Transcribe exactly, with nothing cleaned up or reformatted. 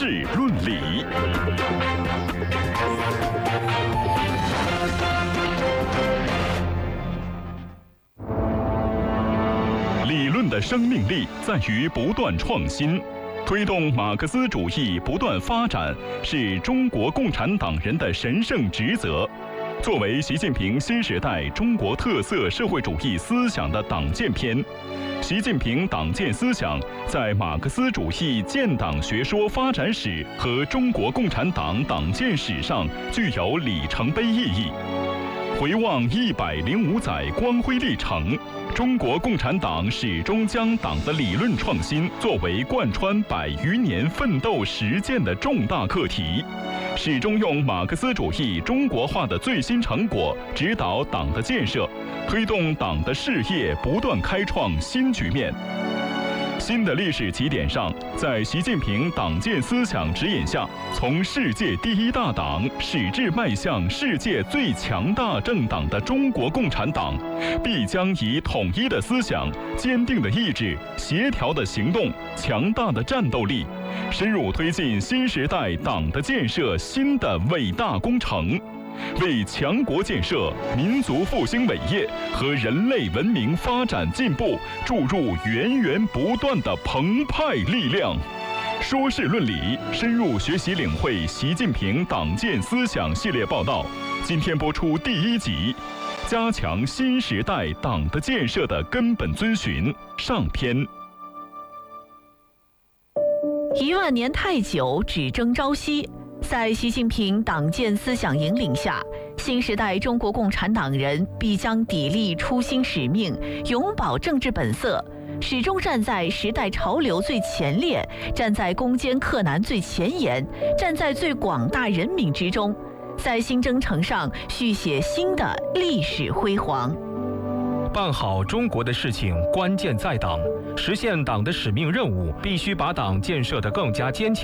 事论理。理论的生命力在于不断创新，推动马克思主义不断发展是中国共产党人的神圣职责。作为习近平新时代中国特色社会主义思想的党建篇，习近平党建思想在马克思主义建党学说发展史和中国共产党党建史上具有里程碑意义。回望一百零五载光辉历程，中国共产党始终将党的理论创新作为贯穿百余年奋斗实践的重大课题，始终用马克思主义中国化的最新成果指导党的建设，推动党的事业不断开创新局面。新的历史起点上，在习近平党建思想指引下，从世界第一大党矢志迈向世界最强大政党的中国共产党，必将以统一的思想、坚定的意志、协调的行动、强大的战斗力，深入推进新时代党的建设新的伟大工程，为强国建设、民族复兴伟业和人类文明发展进步注入源源不断的澎湃力量。说事论理，深入学习领会习近平党建思想系列报道，今天播出第一集，加强新时代党的建设的根本遵循上篇。 一万年太久，只争朝夕。在习近平党建思想引领下，新时代中国共产党人必将砥砺初心使命，永葆政治本色，始终站在时代潮流最前列，站在攻坚克难最前沿，站在最广大人民之中，在新征程上续写新的历史辉煌。 办好中国的事情，关键在党。实现党的使命任务，必须把党建设得更加坚强。